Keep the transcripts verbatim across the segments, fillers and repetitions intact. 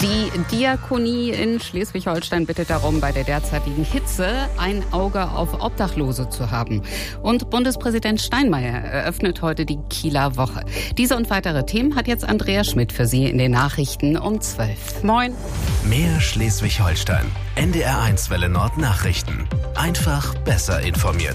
Die Diakonie in Schleswig-Holstein bittet darum, bei der derzeitigen Hitze ein Auge auf Obdachlose zu haben. Und Bundespräsident Steinmeier eröffnet heute die Kieler Woche. Diese und weitere Themen hat jetzt Andrea Schmidt für Sie in den Nachrichten um zwölf. Moin. Mehr Schleswig-Holstein. N D R eins Welle Nord Nachrichten. Einfach besser informiert.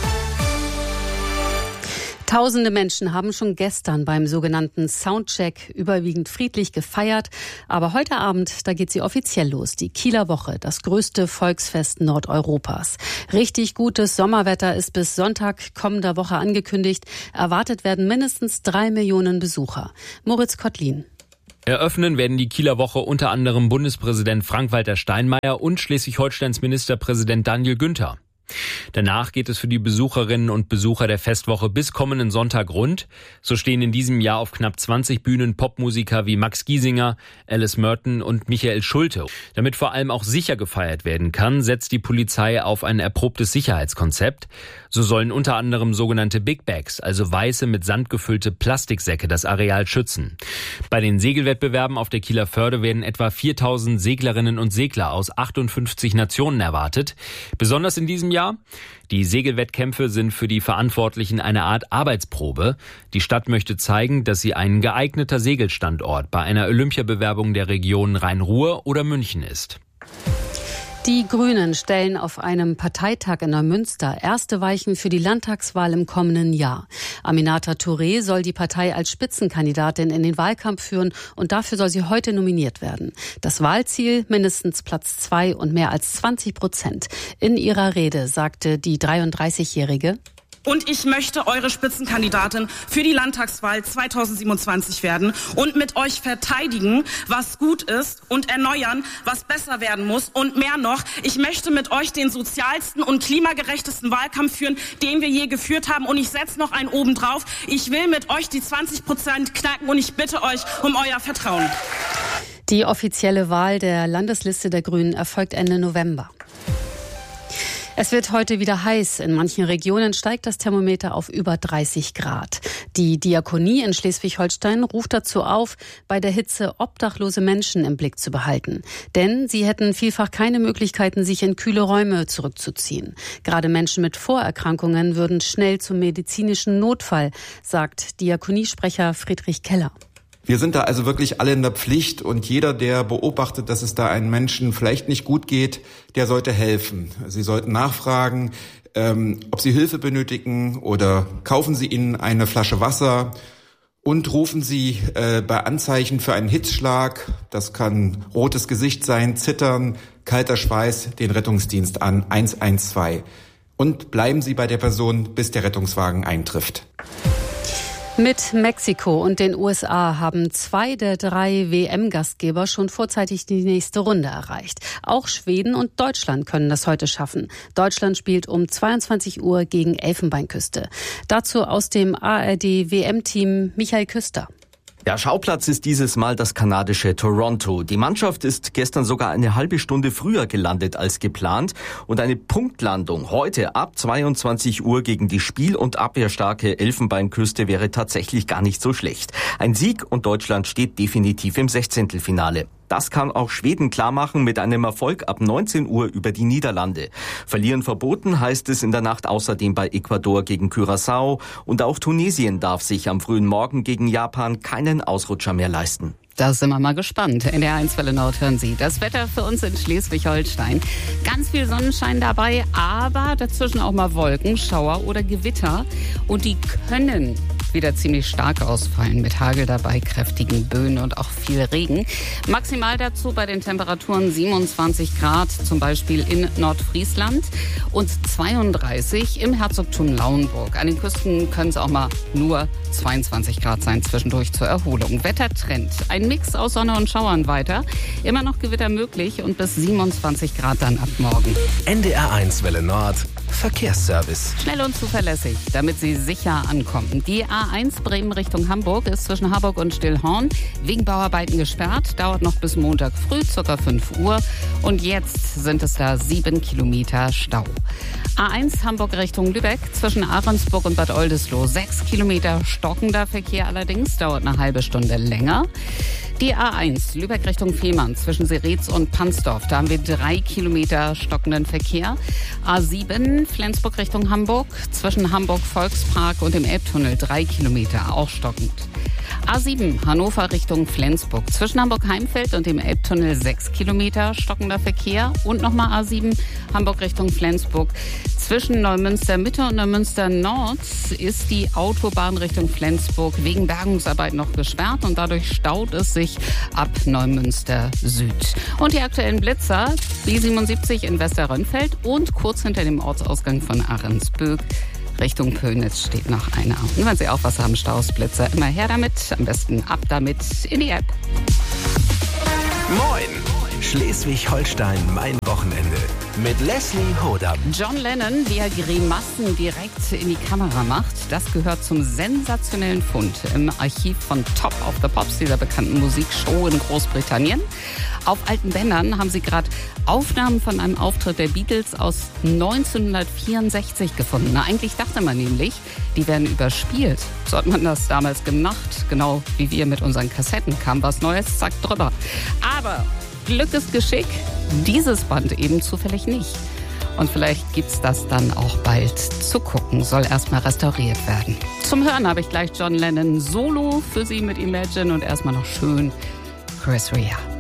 Tausende Menschen haben schon gestern beim sogenannten Soundcheck überwiegend friedlich gefeiert. Aber heute Abend, da geht sie offiziell los. Die Kieler Woche, das größte Volksfest Nordeuropas. Richtig gutes Sommerwetter ist bis Sonntag kommender Woche angekündigt. Erwartet werden mindestens drei Millionen Besucher. Moritz Kottlin. Eröffnen werden die Kieler Woche unter anderem Bundespräsident Frank-Walter Steinmeier und Schleswig-Holsteins Ministerpräsident Daniel Günther. Danach geht es für die Besucherinnen und Besucher der Festwoche bis kommenden Sonntag rund. So stehen in diesem Jahr auf knapp zwanzig Bühnen Popmusiker wie Max Giesinger, Alice Merton und Michael Schulte. Damit vor allem auch sicher gefeiert werden kann, setzt die Polizei auf ein erprobtes Sicherheitskonzept. So sollen unter anderem sogenannte Big Bags, also weiße mit Sand gefüllte Plastiksäcke, das Areal schützen. Bei den Segelwettbewerben auf der Kieler Förde werden etwa viertausend Seglerinnen und Segler aus achtundfünfzig Nationen erwartet. Besonders in diesem Jahr Jahr. Die Segelwettkämpfe sind für die Verantwortlichen eine Art Arbeitsprobe. Die Stadt möchte zeigen, dass sie ein geeigneter Segelstandort bei einer Olympiabewerbung der Region Rhein-Ruhr oder München ist. Die Grünen stellen auf einem Parteitag in Neumünster erste Weichen für die Landtagswahl im kommenden Jahr. Aminata Touré soll die Partei als Spitzenkandidatin in den Wahlkampf führen und dafür soll sie heute nominiert werden. Das Wahlziel mindestens Platz zwei und mehr als zwanzig Prozent. In ihrer Rede sagte die dreiunddreißigjährige: Und ich möchte eure Spitzenkandidatin für die Landtagswahl zweitausendsiebenundzwanzig werden und mit euch verteidigen, was gut ist, und erneuern, was besser werden muss. Und mehr noch, ich möchte mit euch den sozialsten und klimagerechtesten Wahlkampf führen, den wir je geführt haben. Und ich setze noch einen oben drauf. Ich will mit euch die zwanzig Prozent knacken und ich bitte euch um euer Vertrauen. Die offizielle Wahl der Landesliste der Grünen erfolgt Ende November. Es wird heute wieder heiß. In manchen Regionen steigt das Thermometer auf über dreißig Grad. Die Diakonie in Schleswig-Holstein ruft dazu auf, bei der Hitze obdachlose Menschen im Blick zu behalten. Denn sie hätten vielfach keine Möglichkeiten, sich in kühle Räume zurückzuziehen. Gerade Menschen mit Vorerkrankungen würden schnell zum medizinischen Notfall, sagt Diakoniesprecher Friedrich Keller. Wir sind da also wirklich alle in der Pflicht und jeder, der beobachtet, dass es da einem Menschen vielleicht nicht gut geht, der sollte helfen. Sie sollten nachfragen, ähm, ob Sie Hilfe benötigen oder kaufen Sie ihnen eine Flasche Wasser und rufen Sie äh, bei Anzeichen für einen Hitzschlag, das kann rotes Gesicht sein, Zittern, kalter Schweiß, den Rettungsdienst an, eins eins zwei. Und bleiben Sie bei der Person, bis der Rettungswagen eintrifft. Mit Mexiko und den U S A haben zwei der drei W M-Gastgeber schon vorzeitig die nächste Runde erreicht. Auch Schweden und Deutschland können das heute schaffen. Deutschland spielt um zweiundzwanzig Uhr gegen Elfenbeinküste. Dazu aus dem A R D-W M-Team Michael Küster. Ja, Schauplatz ist dieses Mal das kanadische Toronto. Die Mannschaft ist gestern sogar eine halbe Stunde früher gelandet als geplant und eine Punktlandung heute ab zweiundzwanzig Uhr gegen die spiel- und abwehrstarke Elfenbeinküste wäre tatsächlich gar nicht so schlecht. Ein Sieg und Deutschland steht definitiv im Sechzehntelfinale. Das kann auch Schweden klarmachen mit einem Erfolg ab neunzehn Uhr über die Niederlande. Verlieren verboten heißt es in der Nacht außerdem bei Ecuador gegen Curaçao. Und auch Tunesien darf sich am frühen Morgen gegen Japan keinen Ausrutscher mehr leisten. Da sind wir mal gespannt. In der eins Welle Nord hören Sie das Wetter für uns in Schleswig-Holstein. Ganz viel Sonnenschein dabei, aber dazwischen auch mal Wolken, Schauer oder Gewitter. Und die können wieder ziemlich stark ausfallen mit Hagel dabei, kräftigen Böen und auch viel Regen. Maximal dazu bei den Temperaturen siebenundzwanzig Grad, zum Beispiel in Nordfriesland, und zweiunddreißig im Herzogtum Lauenburg. An den Küsten können es auch mal nur zweiundzwanzig Grad sein, zwischendurch zur Erholung. Wettertrend, ein Mix aus Sonne und Schauern weiter. Immer noch Gewitter möglich und bis siebenundzwanzig Grad dann ab morgen. N D R eins Welle Nord Verkehrsservice. Schnell und zuverlässig, damit Sie sicher ankommen. Die A eins Bremen Richtung Hamburg ist zwischen Harburg und Stillhorn wegen Bauarbeiten gesperrt. Dauert noch bis Montag früh, ca. fünf Uhr. Und jetzt sind es da sieben Kilometer Stau. A eins Hamburg Richtung Lübeck zwischen Ahrensburg und Bad Oldesloe. Sechs Kilometer stockender Verkehr allerdings, dauert eine halbe Stunde länger. Die A eins, Lübeck Richtung Fehmarn, zwischen Seretz und Pansdorf. Da haben wir drei Kilometer stockenden Verkehr. A sieben, Flensburg Richtung Hamburg, zwischen Hamburg Volkspark und dem Elbtunnel, drei Kilometer, auch stockend. A sieben, Hannover Richtung Flensburg, zwischen Hamburg-Heimfeld und dem Elbtunnel, sechs Kilometer, stockender Verkehr. Und nochmal A sieben, Hamburg Richtung Flensburg. Zwischen Neumünster Mitte und Neumünster Nord ist die Autobahn Richtung Flensburg wegen Bergungsarbeit noch gesperrt und dadurch staut es sich ab Neumünster Süd. Und die aktuellen Blitzer, B siebenundsiebzig in Westerrönfeld und kurz hinter dem Ortsausgang von Ahrensböck Richtung Pönitz steht noch einer. Und wenn Sie auch was haben, Stausblitzer, immer her damit, am besten ab damit in die App. Moin! Schleswig-Holstein, mein Wochenende. Mit Leslie Hodam. John Lennon, wie er Grimassen direkt in die Kamera macht, das gehört zum sensationellen Fund im Archiv von Top of the Pops, dieser bekannten Musikshow in Großbritannien. Auf alten Bändern haben sie gerade Aufnahmen von einem Auftritt der Beatles aus neunzehnhundertvierundsechzig gefunden. Na, eigentlich dachte man nämlich, die werden überspielt. So hat man das damals gemacht, genau wie wir mit unseren Kassetten. Kam was Neues, zack, drüber. Aber Glück ist Geschick, dieses Band eben zufällig nicht. Und vielleicht gibt's das dann auch bald zu gucken, soll erstmal restauriert werden. Zum Hören habe ich gleich John Lennon Solo für Sie mit Imagine und erstmal noch schön Chris Rea.